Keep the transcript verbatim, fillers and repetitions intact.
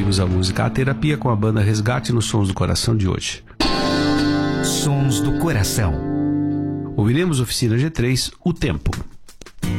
ouvimos a música A Terapia com a banda Resgate nos Sons do Coração de hoje. Sons do Coração. Ouviremos Oficina G três, O Tempo.